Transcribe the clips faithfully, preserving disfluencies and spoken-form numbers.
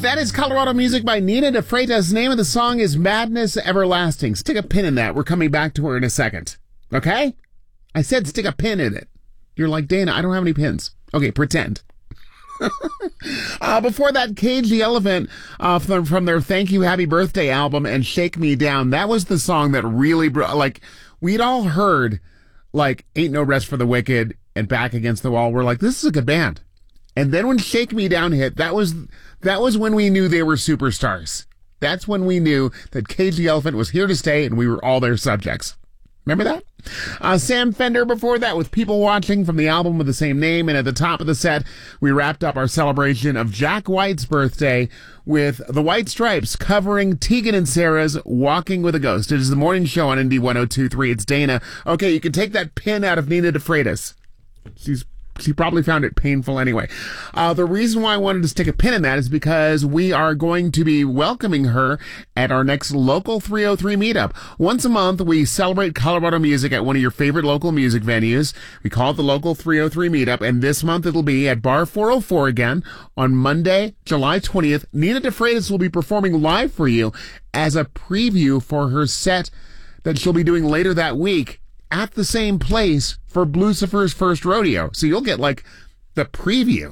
that is Colorado Music by Nina de Freitas. Name of the song is Madness Everlasting. Stick a pin in that. We're coming back to her in a second. Okay? I said stick a pin in it. You're like, Dana, I don't have any pins. Okay, pretend. uh, before that, Cage the Elephant uh, from, from their Thank You Happy Birthday album and Shake Me Down. That was the song that really, bro- like, we'd all heard, like, Ain't No Rest for the Wicked and Back Against the Wall. We're like, this is a good band. And then when Shake Me Down hit, that was that was when we knew they were superstars. That's when we knew that Cage the Elephant was here to stay and we were all their subjects. Remember that? Uh, Sam Fender before that with People Watching from the album with the same name. And at the top of the set, we wrapped up our celebration of Jack White's birthday with the White Stripes covering Tegan and Sarah's Walking with a Ghost. It is the morning show on Indy one oh two point three. It's Dana. Okay, you can take that pin out of Nina de Freitas. She's She probably found it painful anyway. Uh, the reason why I wanted to stick a pin in that is because we are going to be welcoming her at our next Local three oh three meetup. Once a month, we celebrate Colorado music at one of your favorite local music venues. We call it the Local three oh three meetup, and this month it'll be at Bar four oh four again on Monday, July twentieth. Nina de Freitas will be performing live for you as a preview for her set that she'll be doing later that week at the same place for Blucifer's first rodeo. So you'll get like the preview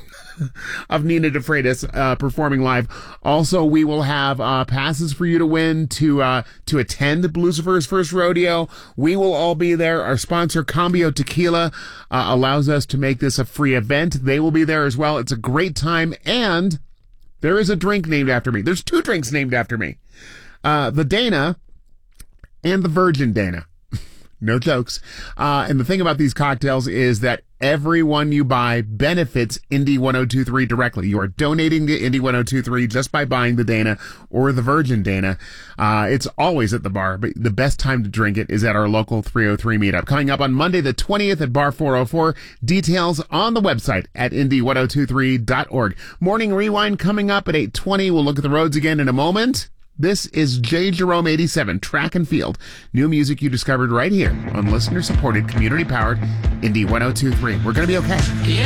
of Nina de Freitas uh, performing live. Also, we will have uh, passes for you to win to uh, to attend Blucifer's first rodeo. We will all be there. Our sponsor, Cambio Tequila, uh, allows us to make this a free event. They will be there as well. It's a great time. And there is a drink named after me. There's two drinks named after me. Uh, the Dana and the Virgin Dana. No jokes. Uh, and the thing about these cocktails is that every one you buy benefits Indy one oh two point three directly. You are donating to Indy one oh two point three just by buying the Dana or the Virgin Dana. Uh, it's always at the bar, but the best time to drink it is at our Local three oh three meetup. Coming up on Monday the twentieth at Bar four oh four. Details on the website at indy ten twenty-three dot org. Morning Rewind coming up at eight twenty. We'll look at the roads again in a moment. This is J. Jerome eighty-seven, Track and Field. New music you discovered right here on listener-supported, community-powered Indy one oh two point three. We're going to be okay.